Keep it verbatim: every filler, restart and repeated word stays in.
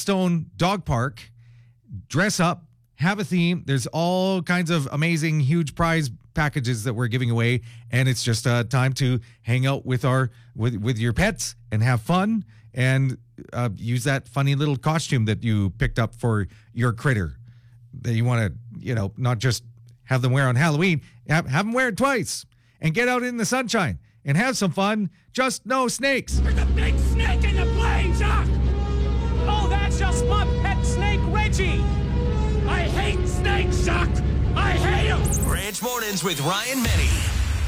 Yellowstone Dog Park. Dress up, have a theme. There's all kinds of amazing, huge prize packages that we're giving away, and it's just uh, time to hang out with our with with your pets and have fun and uh, use that funny little costume that you picked up for your critter that you want to, you know, not just have them wear on Halloween. Have, have them wear it twice and get out in the sunshine and have some fun. Just no snakes. There's a big snake in the plane, Chuck! Oh, that's just my pet snake, Reggie. I hate snakes, Chuck! I hate them! Ranch Mornings with Ryan Menny.